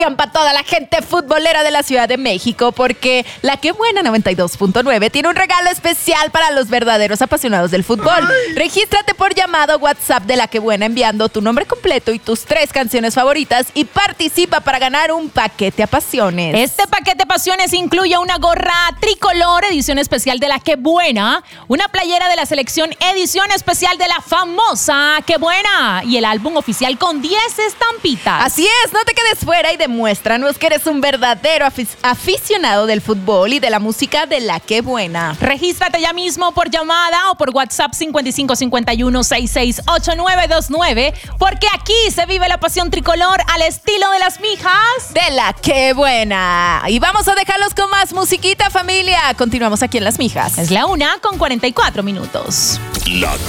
Para toda la gente futbolera de la Ciudad de México, porque La Que Buena 92.9 tiene un regalo especial para los verdaderos apasionados del fútbol. Regístrate por llamado WhatsApp de La Que Buena enviando tu nombre completo y tus 3 canciones favoritas y participa para ganar un paquete a pasiones. Este paquete pasiones incluye una gorra tricolor, edición especial de La Que Buena, una playera de la selección, edición especial de la famosa Que Buena, y el álbum oficial con 10 estampitas. Así es, no te quedes fuera y demuéstranos que eres un verdadero aficionado del fútbol y de la música de La Que Buena. Regístrate ya mismo por llamada o por WhatsApp 5551668929, porque aquí se vive la pasión tricolor al estilo de las mijas de La Que Buena. Y vamos a dejarlos con más musiquita, familia. Continuamos aquí en Las Mijas. Es la 1:44. La